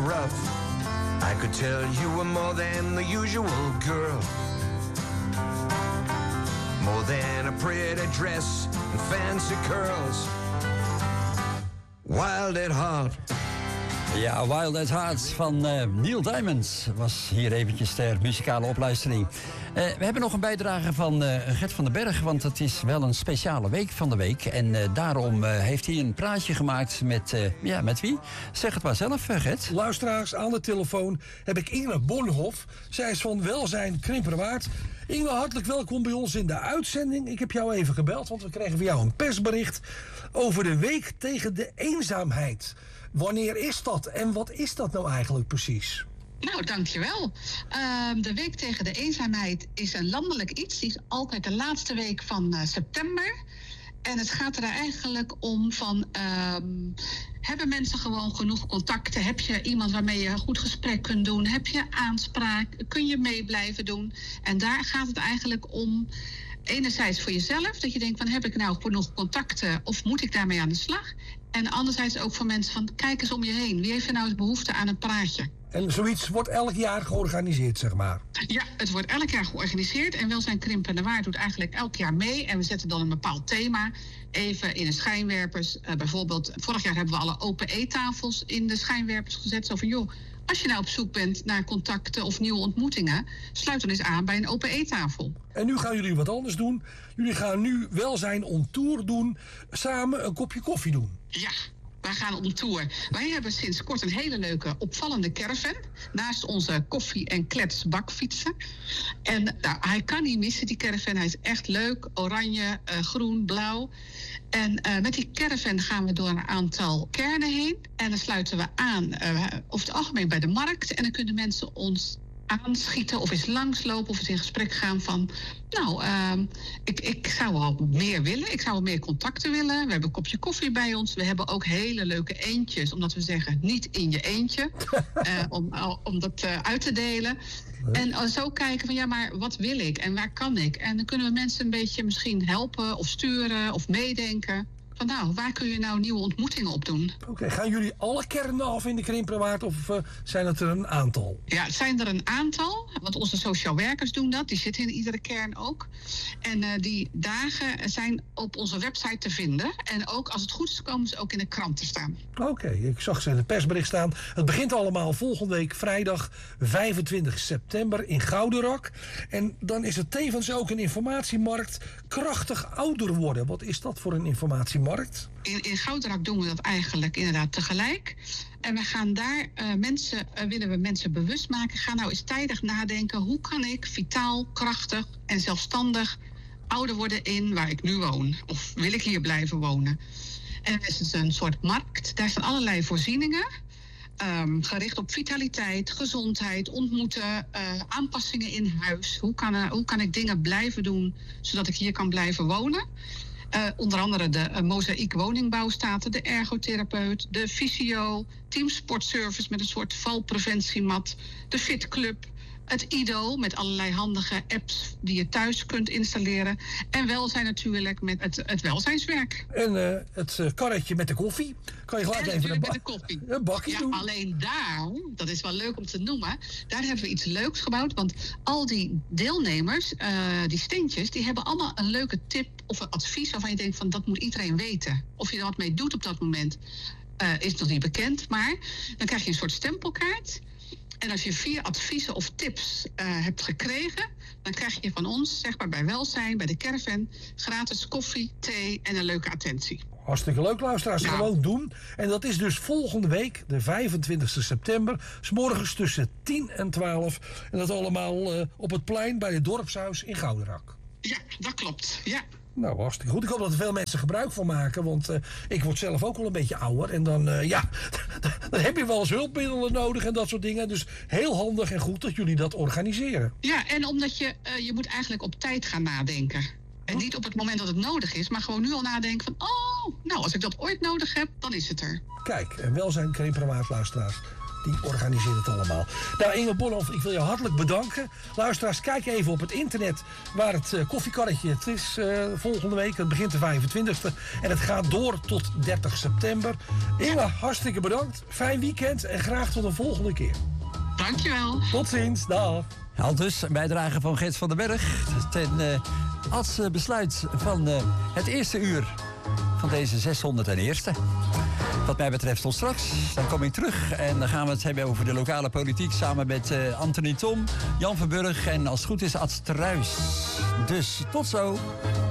rough. I could tell you were more than the usual girl. More than a pretty dress and fancy curls. Wild at Heart. Ja, Wild at Heart van Neil Diamond was hier eventjes ter muzikale opluistering. We hebben nog een bijdrage van Gert van den Berg, want het is wel een speciale week van de week. En daarom heeft hij een praatje gemaakt met wie? Zeg het maar zelf, Gert. Luisteraars, aan de telefoon heb ik Inge Bonhoff. Zij is van Welzijn Krimperwaard. Inge, hartelijk welkom bij ons in de uitzending. Ik heb jou even gebeld, want we kregen van jou een persbericht over de week tegen de eenzaamheid. Wanneer is dat en wat is dat nou eigenlijk precies? Nou, dankjewel. De Week tegen de Eenzaamheid is een landelijk iets. Die is altijd de laatste week van september. En het gaat er eigenlijk om van... hebben mensen gewoon genoeg contacten? Heb je iemand waarmee je een goed gesprek kunt doen? Heb je aanspraak? Kun je mee blijven doen? En daar gaat het eigenlijk om... Enerzijds voor jezelf, dat je denkt van heb ik nou genoeg contacten of moet ik daarmee aan de slag? En anderzijds ook voor mensen van kijk eens om je heen. Wie heeft er nou behoefte aan een praatje? En zoiets wordt elk jaar georganiseerd, zeg maar? Ja, het wordt elk jaar georganiseerd. En Welzijn Krimpenwaard doet eigenlijk elk jaar mee. En we zetten dan een bepaald thema even in de schijnwerpers. Bijvoorbeeld, vorig jaar hebben we alle open eettafels in de schijnwerpers gezet. Zo van joh, als je nou op zoek bent naar contacten of nieuwe ontmoetingen, sluit dan eens aan bij een open eettafel. En nu gaan jullie wat anders doen. Jullie gaan nu Welzijn on Tour doen. Samen een kopje koffie doen. Ja. Wij gaan op tour. Wij hebben sinds kort een hele leuke, opvallende caravan. Naast onze koffie- en kletsbakfietsen. En nou, hij kan niet missen, die caravan. Hij is echt leuk. Oranje, groen, blauw. En met die caravan gaan we door een aantal kernen heen. En dan sluiten we aan, over het algemeen bij de markt. En dan kunnen mensen ons aanschieten of eens langslopen of eens in gesprek gaan van... Nou, ik zou wel meer willen. Ik zou wel meer contacten willen. We hebben een kopje koffie bij ons. We hebben ook hele leuke eentjes. Omdat we zeggen, niet in je eentje. Om dat uit te delen. En zo kijken van, ja, maar wat wil ik? En waar kan ik? En dan kunnen we mensen een beetje misschien helpen of sturen of meedenken. Van nou, waar kun je nou nieuwe ontmoetingen op doen? Oké, gaan jullie alle kernen af in de Krimperwaard of zijn het er een aantal? Ja, het zijn er een aantal. Want onze social werkers doen dat. Die zitten in iedere kern ook. En die dagen zijn op onze website te vinden. En ook als het goed is, komen ze ook in de krant te staan. Oké, ik zag ze in het persbericht staan. Het begint allemaal volgende week vrijdag 25 september in Goudenrak. En dan is het tevens ook een informatiemarkt krachtig ouder worden. Wat is dat voor een informatiemarkt? In Goudenrak doen we dat eigenlijk inderdaad tegelijk. En we gaan daar willen we mensen bewust maken. Ga nou eens tijdig nadenken. Hoe kan ik vitaal, krachtig en zelfstandig ouder worden in waar ik nu woon? Of wil ik hier blijven wonen? En dan is het een soort markt. Daar staan allerlei voorzieningen. Gericht op vitaliteit, gezondheid, ontmoeten, aanpassingen in huis. Hoe kan ik dingen blijven doen zodat ik hier kan blijven wonen? Onder andere de mozaïek woningbouw staat er, de ergotherapeut, de fysio, teamsportservice met een soort valpreventiemat, de fitclub, het IDO met allerlei handige apps die je thuis kunt installeren. En welzijn natuurlijk met het welzijnswerk. En het karretje met de koffie. Kan je gelijk even een bakje doen? Alleen daar, dat is wel leuk om te noemen, daar hebben we iets leuks gebouwd. Want al die deelnemers, die steentjes, die hebben allemaal een leuke tip of een advies waarvan je denkt van dat moet iedereen weten. Of je er wat mee doet op dat moment is nog niet bekend. Maar dan krijg je een soort stempelkaart. En als je 4 adviezen of tips hebt gekregen, dan krijg je van ons, zeg maar bij Welzijn, bij de caravan, gratis koffie, thee en een leuke attentie. Hartstikke leuk, luisteraars. Ja. Gewoon doen. En dat is dus volgende week, de 25 september, 's morgens tussen 10 en 12. En dat allemaal op het plein bij het dorpshuis in Goudenrak. Ja, dat klopt. Ja. Nou, hartstikke goed. Ik hoop dat er veel mensen gebruik van maken. Want ik word zelf ook wel een beetje ouder. En dan, dan heb je wel eens hulpmiddelen nodig en dat soort dingen. Dus heel handig en goed dat jullie dat organiseren. Ja, en omdat je moet eigenlijk op tijd gaan nadenken. En niet op het moment dat het nodig is, maar gewoon nu al nadenken van... oh, nou, als ik dat ooit nodig heb, dan is het er. Kijk, en Welzijn Krimperwaard, luisteraars. die organiseert het allemaal. Nou, Inge Bollenhoff, ik wil je hartelijk bedanken. Luisteraars, kijk even op het internet waar het koffiekarretje het is volgende week. Het begint de 25e en het gaat door tot 30 september. Inge, hartstikke bedankt. Fijn weekend en graag tot een volgende keer. Dankjewel. Tot ziens, dag. Al dus een bijdrage van Gert van den Berg als besluit van het eerste uur van deze 601ste. Wat mij betreft tot straks. Dan kom ik terug en dan gaan we het hebben over de lokale politiek samen met Anthony Tom, Jan Verburg en als het goed is Ad Struijs. Dus tot zo.